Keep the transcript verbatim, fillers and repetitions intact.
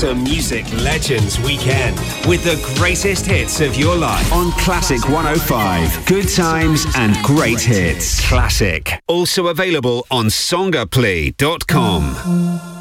awesome music legends weekend with the greatest hits of your life on Classic one oh five. Good times and great hits. Classic. Also available on songaplay dot com.